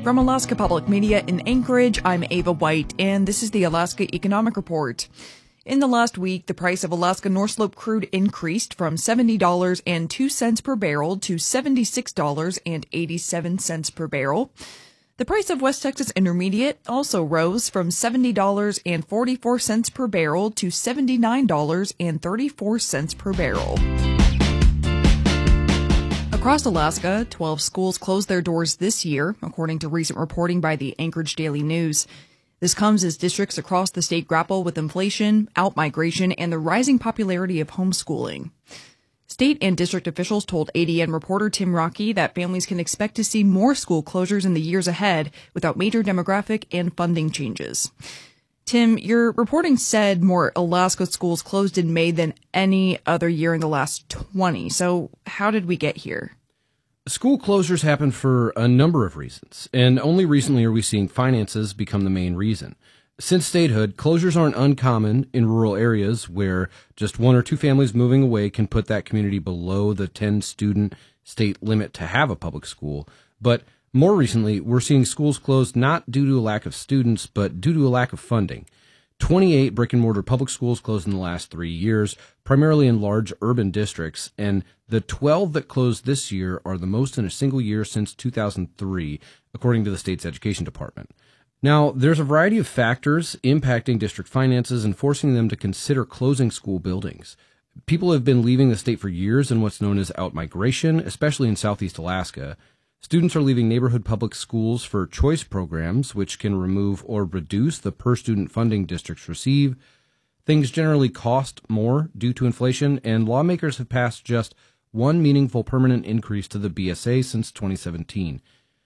From Alaska Public Media in Anchorage, I'm Ava White, and this is the Alaska Economic Report. In the last week, the price of Alaska North Slope crude increased from $70.02 per barrel to $76.87 per barrel. The price of West Texas Intermediate also rose from $70.44 per barrel to $79.34 per barrel. Across Alaska, 12 schools closed their doors this year, according to recent reporting by the Anchorage Daily News. This comes as districts across the state grapple with inflation, outmigration, and the rising popularity of homeschooling. State and district officials told ADN reporter Tim Rocky that families can expect to see more school closures in the years ahead without major demographic and funding changes. Tim, your reporting said more Alaska schools closed in May than any other year in the last 20. So how did we get here? School closures happen for a number of reasons, and only recently are we seeing finances become the main reason. Since statehood, closures aren't uncommon in rural areas where just one or two families moving away can put that community below the 10-student state limit to have a public school. But more recently, we're seeing schools closed not due to a lack of students, but due to a lack of funding. 28 brick-and-mortar public schools closed in the last 3 years, primarily in large urban districts, and the 12 that closed this year are the most in a single year since 2003, according to the state's education department. Now, there's a variety of factors impacting district finances and forcing them to consider closing school buildings. People have been leaving the state for years in what's known as outmigration, especially in southeast Alaska. Students are leaving neighborhood public schools for choice programs, which can remove or reduce the per-student funding districts receive. Things generally cost more due to inflation, and lawmakers have passed just one meaningful permanent increase to the BSA since 2017.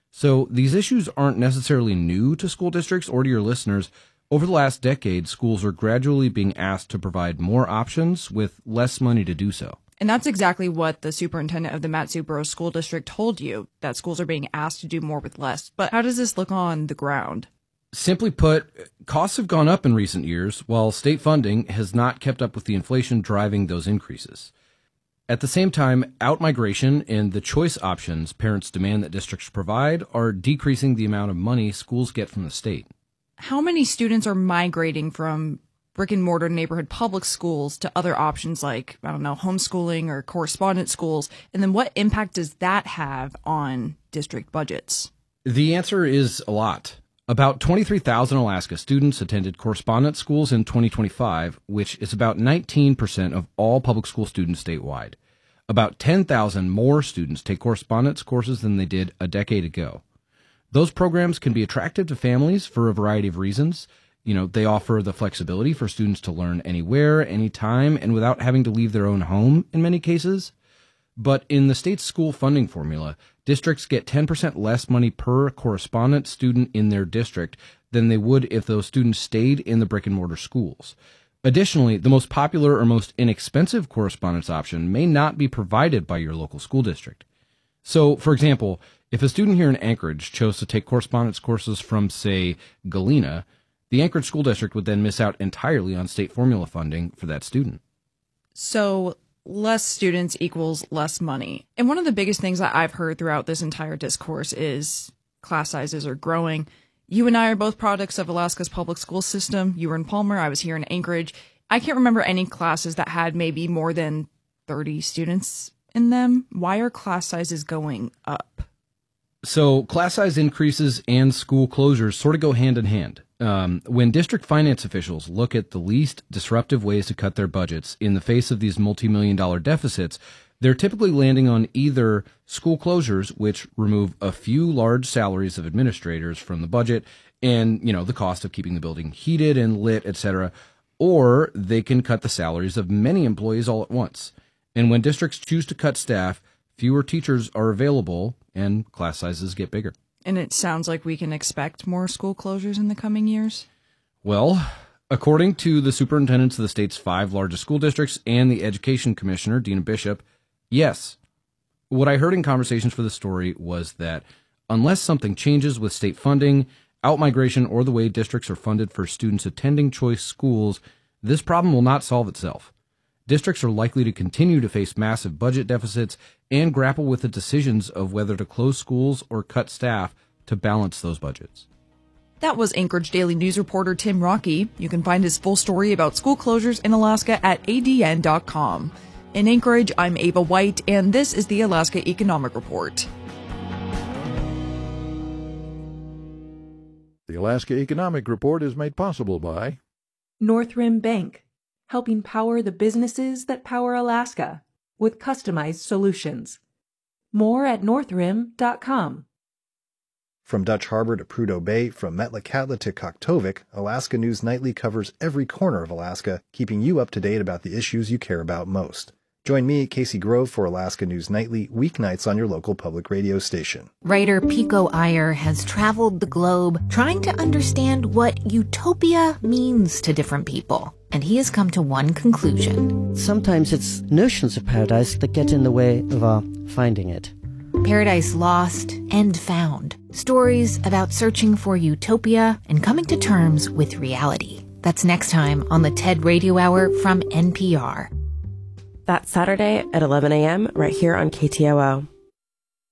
So these issues aren't necessarily new to school districts or to your listeners. Over the last decade, schools are gradually being asked to provide more options with less money to do so. And that's exactly what the superintendent of the Mat-Su-Borough School District told you, that schools are being asked to do more with less. But how does this look on the ground? Simply put, costs have gone up in recent years, while state funding has not kept up with the inflation driving those increases. At the same time, outmigration and the choice options parents demand that districts provide are decreasing the amount of money schools get from the state. How many students are migrating from brick-and-mortar neighborhood public schools to other options like, homeschooling or correspondence schools? And then what impact does that have on district budgets? The answer is a lot. About 23,000 Alaska students attended correspondence schools in 2025, which is about 19% of all public school students statewide. About 10,000 more students take correspondence courses than they did a decade ago. Those programs can be attractive to families for a variety of reasons. They offer the flexibility for students to learn anywhere, anytime, and without having to leave their own home in many cases. But in the state's school funding formula, districts get 10% less money per correspondence student in their district than they would if those students stayed in the brick-and-mortar schools. Additionally, the most popular or most inexpensive correspondence option may not be provided by your local school district. So, for example, if a student here in Anchorage chose to take correspondence courses from, say, Galena, the Anchorage School District would then miss out entirely on state formula funding for that student. So less students equals less money. And one of the biggest things that I've heard throughout this entire discourse is class sizes are growing. You and I are both products of Alaska's public school system. You were in Palmer. I was here in Anchorage. I can't remember any classes that had maybe more than 30 students in them. Why are class sizes going up? So class size increases and school closures sort of go hand in hand. When district finance officials look at the least disruptive ways to cut their budgets in the face of these multi-million-dollar deficits, they're typically landing on either school closures, which remove a few large salaries of administrators from the budget and, the cost of keeping the building heated and lit, etc., or they can cut the salaries of many employees all at once. And when districts choose to cut staff, fewer teachers are available and class sizes get bigger. And it sounds like we can expect more school closures in the coming years? Well, according to the superintendents of the state's 5 largest school districts and the education commissioner, Dina Bishop, yes. What I heard in conversations for the story was that unless something changes with state funding, outmigration, or the way districts are funded for students attending choice schools, this problem will not solve itself. Districts are likely to continue to face massive budget deficits and grapple with the decisions of whether to close schools or cut staff to balance those budgets. That was Anchorage Daily News reporter Tim Rocky. You can find his full story about school closures in Alaska at adn.com. In Anchorage, I'm Ava White, and this is the Alaska Economic Report. The Alaska Economic Report is made possible by Northrim Bank, helping power the businesses that power Alaska with customized solutions. More at northrim.com. From Dutch Harbor to Prudhoe Bay, from Metlakatla to Koktovik, Alaska News Nightly covers every corner of Alaska, keeping you up to date about the issues you care about most. Join me, Casey Grove, for Alaska News Nightly, weeknights on your local public radio station. Writer Pico Iyer has traveled the globe trying to understand what utopia means to different people. And he has come to one conclusion. Sometimes it's notions of paradise that get in the way of our finding it. Paradise Lost and Found. Stories about searching for utopia and coming to terms with reality. That's next time on the TED Radio Hour from NPR. That's Saturday at 11 a.m. right here on KTOO.